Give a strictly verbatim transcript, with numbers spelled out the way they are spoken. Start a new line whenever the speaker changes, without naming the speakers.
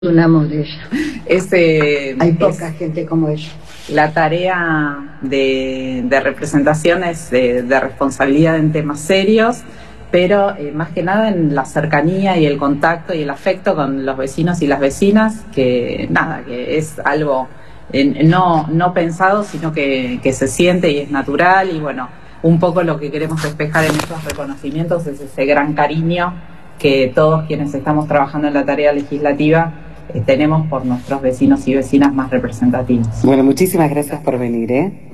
Unamos de ella.
Ese,
Hay poca
es,
gente como ella.
la tarea de, de representación es de, de responsabilidad en temas serios, pero eh, más que nada en la cercanía y el contacto y el afecto con los vecinos y las vecinas, que nada, que es algo eh, no, no pensado, sino que, que se siente y es natural. Y bueno, un poco lo que queremos despejar en estos reconocimientos es ese gran cariño que todos quienes estamos trabajando en la tarea legislativa eh, tenemos por nuestros vecinos y vecinas más representativos.
Bueno, muchísimas gracias por venir, ¿eh?